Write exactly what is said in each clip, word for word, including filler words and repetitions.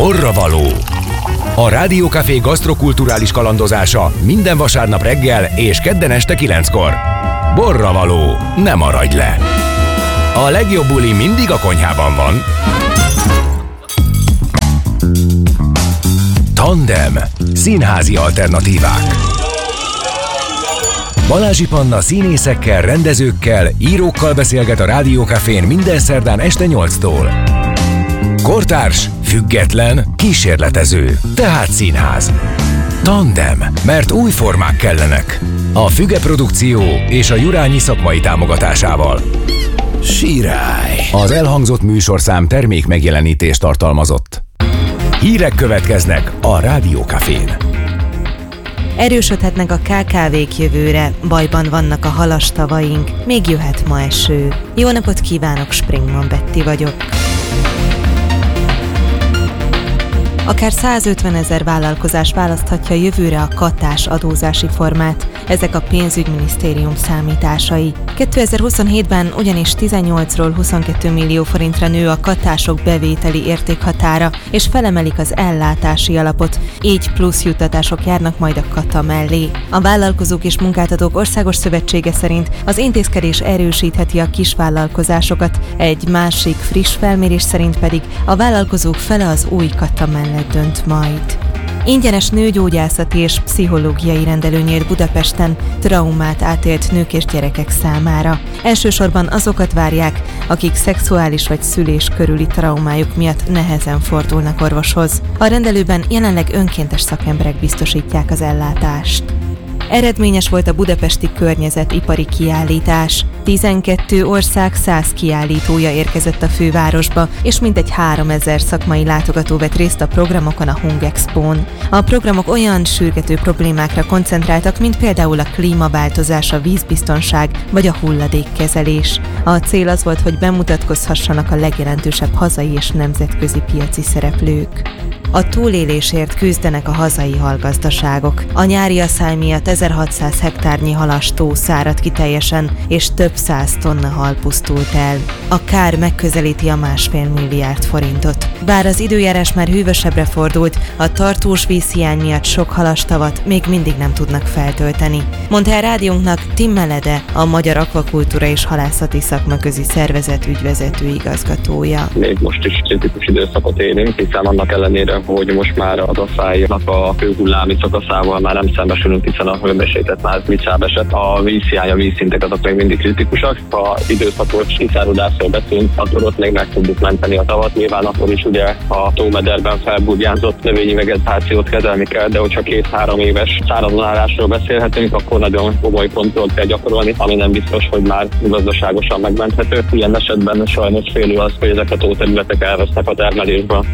Borravaló. A Rádiókafé gasztrokulturális kalandozása minden vasárnap reggel és kedden este kilenckor. Borravaló, ne maradj le! A legjobb buli mindig a konyhában van. Tandem. Színházi alternatívák. Balázsi Panna színészekkel, rendezőkkel, írókkal beszélget a Rádiókafén minden szerdán este nyolctól. Kortárs, független, kísérletező, tehát színház. Tandem, mert új formák kellenek. A Füge Produkció és a Jurányi szakmai támogatásával. Sirály. Az elhangzott műsorszám termék megjelenítést tartalmazott. Hírek következnek a Rádiókafén. Erősödhetnek a ká ká vék jövőre, bajban vannak a halastavaink, még jöhet ma eső. Jó napot kívánok, Springman Betty vagyok. Akár százötvenezer vállalkozás választhatja jövőre a katás adózási formát. Ezek a pénzügyminisztérium számításai. kétezer-huszonhétben ugyanis tizennyolcról huszonkettő millió forintra nő a katások bevételi értékhatára, és felemelik az ellátási alapot, így plusz juttatások járnak majd a kata mellé. A Vállalkozók és Munkáltatók Országos Szövetsége szerint az intézkedés erősítheti a kisvállalkozásokat, egy másik friss felmérés szerint pedig a vállalkozók fele az új kata mellett dönt majd. Ingyenes nőgyógyászati és pszichológiai rendelő nyílt Budapesten traumát átélt nők és gyerekek számára. Elsősorban azokat várják, akik szexuális vagy szülés körüli traumájuk miatt nehezen fordulnak orvoshoz. A rendelőben jelenleg önkéntes szakemberek biztosítják az ellátást. Eredményes volt a budapesti környezetipari kiállítás. tizenkét ország száz kiállítója érkezett a fővárosba, és mintegy háromezer szakmai látogató vett részt a programokon a Hungexpón. A programok olyan sürgető problémákra koncentráltak, mint például a klímaváltozás, a vízbiztonság vagy a hulladékkezelés. A cél az volt, hogy bemutatkozhassanak a legjelentősebb hazai és nemzetközi piaci szereplők. A túlélésért küzdenek a hazai halgazdaságok. A nyári aszály miatt ezerhatszáz hektárnyi halastó száradt ki teljesen, és több száz tonna hal pusztult el. A kár megközelíti a másfél milliárd forintot. Bár az időjárás már hűvösebbre fordult, a tartós vízhiány miatt sok halastavat még mindig nem tudnak feltölteni. Mondta el rádiónknak Tim Melede, a Magyar Akvakultúra és Halászati Szakmaközi Szervezet ügyvezető igazgatója. Még most is kritikus időszakot élünk, hiszen annak ellenére, hogy most már az aszálynak a főhullámi szakaszával már nem szembesülünk, hiszen a hőmérséklet már vicsább esett. A vízhiány, a vízszintek azok még mindig kritikusak. Ha időszakos kiszáradásról beszélünk, akkor ott még meg tudjuk menteni a tavat. Nyilván akkor is ugye a tómederben felburjánzott növényi vegetációt kezelni kell, de hogyha két-három éves szárazonálásról beszélhetünk, akkor nagyon komoly kontrollt kell gyakorolni, ami nem biztos, hogy már gazdaságosan megmenthető. Ilyen esetben sajnos félő az, hogy ezek a tóterületek elvesznek a termelésből.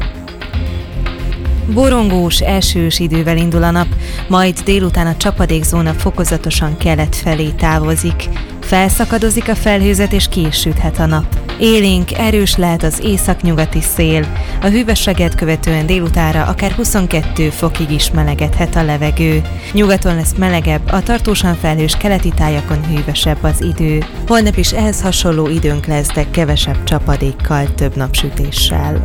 Borongós, esős idővel indul a nap, majd délután a csapadékzóna fokozatosan kelet felé távozik. Felszakadozik a felhőzet és ki is süthet a nap. Élénk, erős lehet az északnyugati szél. A hűvösséget követően délutánra akár huszonkettő fokig is melegedhet a levegő. Nyugaton lesz melegebb, a tartósan felhős keleti tájakon hűvösebb az idő. Holnap is ehhez hasonló időnk lesz, de kevesebb csapadékkal, több napsütéssel.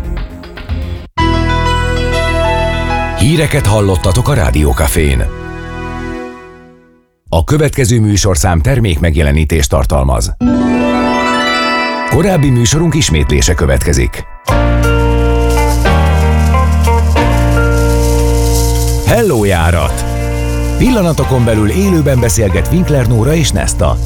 Híreket hallottatok a Rádiókafén. A következő műsorszám termék megjelenítést tartalmaz. Korábbi műsorunk ismétlése következik. Hello járat! Pillanatokon belül élőben beszélget Winkler Nóra és Nesta.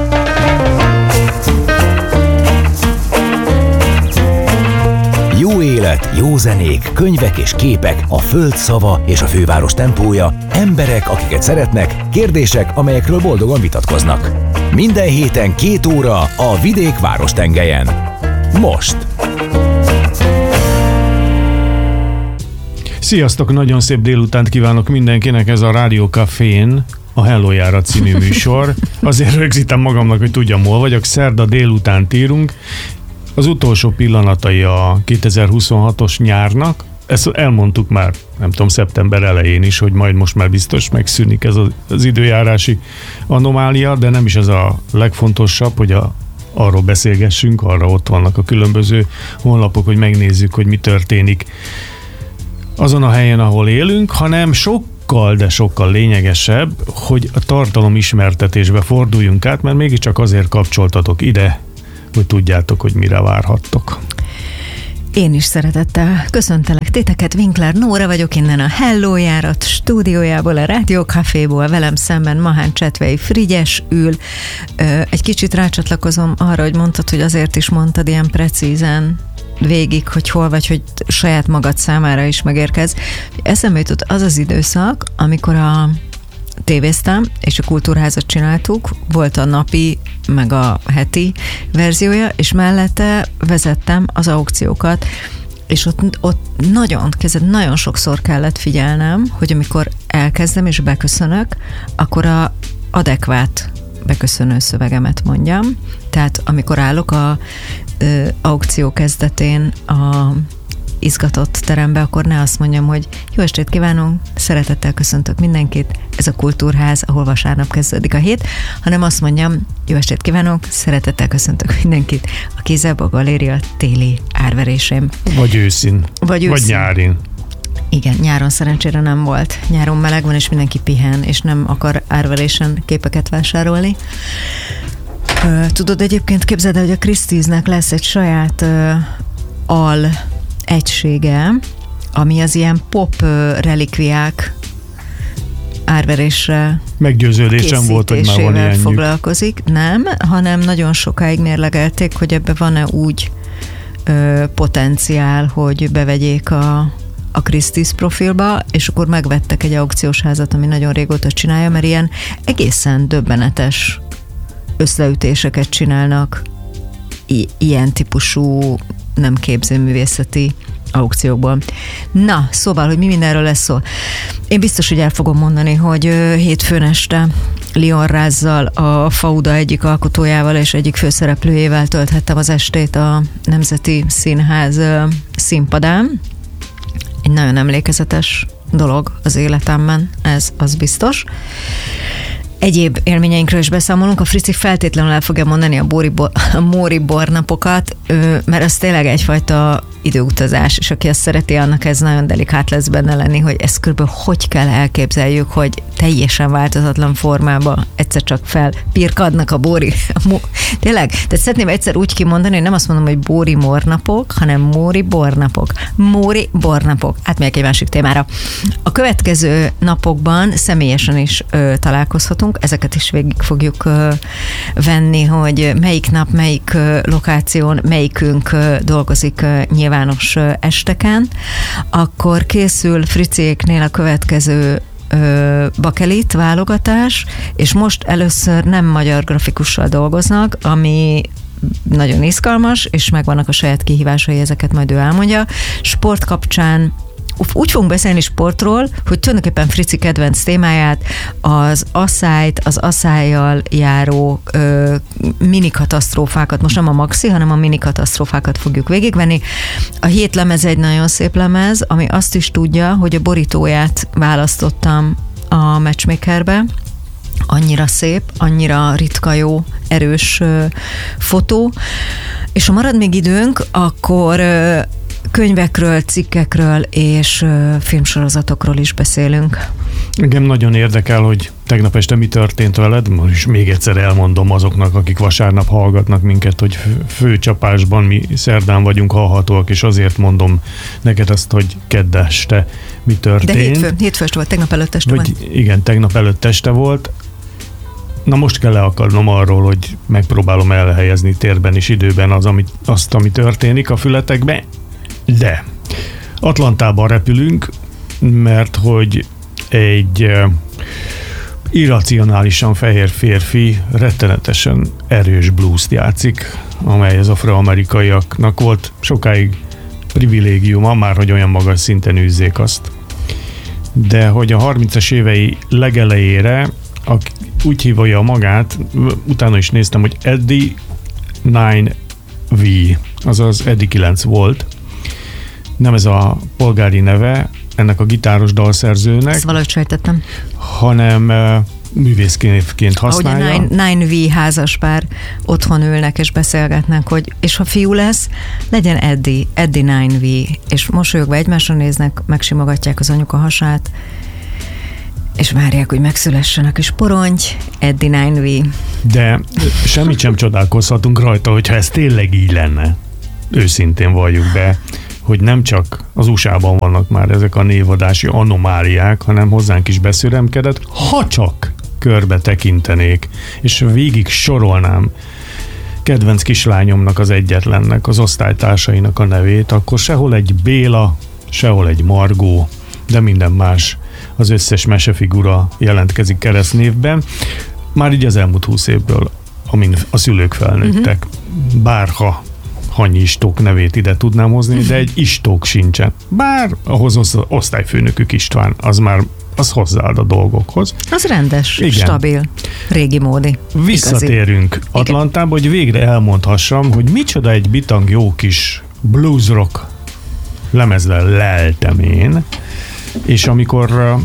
Jó élet, jó zenék, könyvek és képek, a föld szava és a főváros tempója, emberek, akiket szeretnek, kérdések, amelyekről boldogan vitatkoznak. Minden héten két óra a vidék várostengelyen. Most! Sziasztok, nagyon szép délutánt kívánok mindenkinek, ez a Rádiókafén, a Hello járat című műsor. Azért rögzítem magamnak, hogy tudjam, hol vagyok. Szerda délután írunk. Az utolsó pillanatai a kétezer-huszonhatos nyárnak, ezt elmondtuk már, nem tudom, szeptember elején is, hogy majd most már biztos megszűnik ez az időjárási anomália, de nem is ez a legfontosabb, hogy a, arról beszélgessünk, arra ott vannak a különböző honlapok, hogy megnézzük, hogy mi történik azon a helyen, ahol élünk, hanem sokkal, de sokkal lényegesebb, hogy a tartalom ismertetésbe forduljunk át, mert mégiscsak azért kapcsoltatok ide, hogy tudjátok, hogy mire várhattok. Én is szeretettel köszöntelek titeket, Winkler Nóra vagyok innen a Hello Járat stúdiójából, a Rádió Caféból, velem szemben Mahán Csetvei Frigyes ül. Egy kicsit rácsatlakozom arra, hogy mondtad, hogy azért is mondtad ilyen precízen végig, hogy hol vagy, hogy saját magad számára is megérkez. Eszembe jutott az az időszak, amikor a tévéztem, és a Kultúrházat csináltuk, volt a napi, meg a heti verziója, és mellette vezettem az aukciókat, és ott, ott nagyon, kezdett, nagyon sokszor kellett figyelnem, hogy amikor elkezdem és beköszönök, akkor a adekvát beköszönő szövegemet mondjam. Tehát amikor állok a ö, aukció kezdetén a izgatott terembe, akkor ne azt mondjam, hogy jó estét kívánunk, szeretettel köszöntök mindenkit, ez a Kultúrház, ahol vasárnap kezdődik a hét, hanem azt mondjam, jó estét kívánok, szeretettel köszöntök mindenkit a Kézzelbe Galéria téli árverésém. Vagy őszin. Vagy, őszin. Vagy nyárin. Igen, nyáron szerencsére nem volt. Nyáron meleg van, és mindenki pihen, és nem akar árverésen képeket vásárolni. Tudod, egyébként képzeld el, hogy a Christie's-nek lesz egy saját uh, al egysége, ami az ilyen pop relikviák árverésre meggyőződésem volt, hogy már van ilyenjük. Foglalkozik. Nem, hanem nagyon sokáig mérlegelték, hogy ebbe van-e úgy ö, potenciál, hogy bevegyék a, a Christie's profilba, és akkor megvettek egy aukciós házat, ami nagyon régóta csinálja, mert ilyen egészen döbbenetes összeütéseket csinálnak I- ilyen típusú nem képzőművészeti aukciókból. Na, szóval, hogy mi mindenről lesz szó. Én biztos, hogy el fogom mondani, hogy hétfőn este Lion Rázzal, a Fauda egyik alkotójával és egyik főszereplőjével tölthettem az estét a Nemzeti Színház színpadán. Egy nagyon emlékezetes dolog az életemben, ez az biztos. Egyéb élményeinkről is beszámolunk. A Frici feltétlenül el fogja mondani a, Bóri, a Móri bornapokat, mert az tényleg egyfajta időutazás, és aki azt szereti, annak ez nagyon delikát lesz benne lenni, hogy ezt körülbelül hogy kell elképzeljük, hogy teljesen változatlan formában egyszer csak felpirkadnak a Bóri. Tényleg? Tehát szeretném egyszer úgy kimondani, hogy nem azt mondom, hogy Bóri mornapok, hanem Móri bornapok. Móri bornapok. Átmegyek egy másik témára. A következő napokban személyesen is ö, találkozhatunk, ezeket is végig fogjuk ö, venni, hogy melyik nap, melyik ö, lokáción, melyikünk ö, dolgozik ö, nyilvános ö, esteken. Akkor készül Fricéknél a következő ö, bakelit válogatás, és most először nem magyar grafikussal dolgoznak, ami nagyon izgalmas, és megvannak a saját kihívásai, ezeket majd ő elmondja. Sport kapcsán úgy fogunk beszélni sportról, hogy tulajdonképpen Frici kedvenc témáját, az asszályt, az asszállyal járó ö, mini katasztrófákat, most nem a maxi, hanem a mini katasztrófákat fogjuk végigvenni. A hét lemez egy nagyon szép lemez, ami azt is tudja, hogy a borítóját választottam a Matchmakerbe. Annyira szép, annyira ritka jó, erős ö, fotó. És ha marad még időnk, akkor ö, könyvekről, cikkekről és ö, filmsorozatokról is beszélünk. Engem nagyon érdekel, hogy tegnap este mi történt veled, és még egyszer elmondom azoknak, akik vasárnap hallgatnak minket, hogy főcsapásban mi szerdán vagyunk hallhatóak, és azért mondom neked azt, hogy kedd este mi történt. De hétfő, hétfő este volt, tegnap előtt este vagy, van. Igen, tegnap előtt este volt. Na most kell leakadnom arról, hogy megpróbálom elhelyezni térben és időben az, ami, azt, ami történik a fületekbe, de Atlantában repülünk, mert hogy egy uh, irracionálisan fehér férfi rettenetesen erős blues-t játszik, amely az afroamerikaiaknak volt sokáig privilégiuma, már hogy olyan magas szinten űzzék azt. De hogy a harmincas évei legelejére aki úgy hívja magát, utána is néztem, hogy Eddie kilenc vé, azaz Eddie kilenc volt. Nem ez a polgári neve ennek a gitáros dalszerzőnek. Ezt valahogy sejtettem. Hanem művészként használja. Ahogy a nine vé házaspár otthon ülnek és beszélgetnek, hogy és ha fiú lesz, legyen Eddie, Eddie nine vé, és mosolyogva egymásra néznek, megsimogatják az anyuka hasát, és várják, hogy megszülessen a kis poronty, Eddie nine vé. De semmit sem csodálkozhatunk rajta, hogyha ez tényleg így lenne. Őszintén valljuk be, hogy nem csak az u es á-ban vannak már ezek a névadási anomáliák, hanem hozzánk is beszüremkedett, ha csak körbe tekintenék, és végig sorolnám kedvenc kislányomnak az egyetlennek, az osztálytársainak a nevét, akkor sehol egy Béla, sehol egy Margó, de minden más, az összes mesefigura jelentkezik keresztnévben. Már így az elmúlt húsz évből, amin a szülők felnőttek. Uh-huh. Bárha Hanyi Istók nevét ide tudnám hozni, de egy Istók sincsen. Bár ahhoz osztályfőnökük István, az már az hozzáad a dolgokhoz. Az rendes, igen. Stabil, régi módi. Visszatérünk igazi. Atlantába, hogy végre elmondhassam, hogy micsoda egy bitang jó kis blues rock lemezre leltem én, és amikor uh,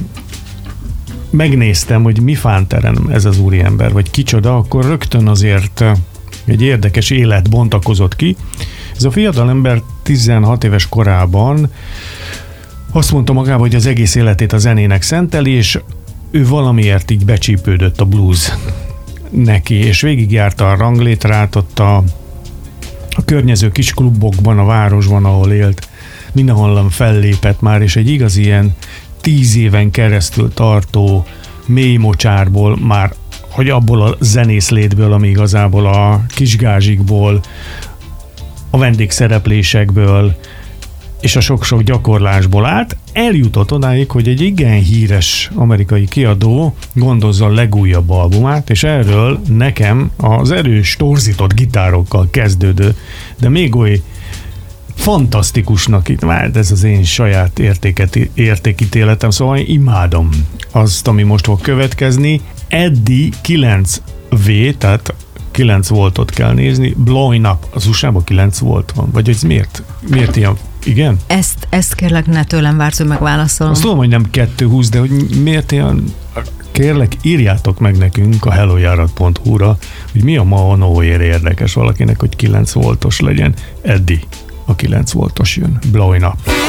megnéztem, hogy mi fánteren ez az úriember, vagy kicsoda, akkor rögtön azért uh, egy érdekes élet bontakozott ki. Ez a fiatalember tizenhat éves korában azt mondta magába, hogy az egész életét a zenének szenteli, és ő valamiért így becsípődött a blues neki, és végigjárta a ranglétrát ott a, a környező kis klubokban, a városban, ahol élt, mindenhol fellépett már, és egy igaz ilyen tíz éven keresztül tartó mély mocsárból már, hogy abból a zenészlétből, ami igazából a kisgázsikból, a vendégszereplésekből és a sok-sok gyakorlásból állt, eljutott odáig, hogy egy igen híres amerikai kiadó gondozza a legújabb albumát, és erről nekem az erős, torzított gitárokkal kezdődő, de még oly fantasztikusnak itt, már ez az én saját értéket, értékítéletem, szóval én imádom azt, ami most fog következni. Eddie kilenc vé, tehát kilenc voltot kell nézni, Blowing Up, az u es á-ban kilenc volt van, vagy ez miért? Miért ilyen? Igen? Ezt, ezt kérlek, ne tőlem vársz, hogy megválaszolom. Azt tudom, hogy nem kettő húsz, de hogy miért ilyen, kérlek, írjátok meg nekünk a hellojárat pont hu-ra, hogy mi a maonóért érdekes valakinek, hogy kilenc voltos legyen. Eddie, a kilenc voltos jön. Blowing Up.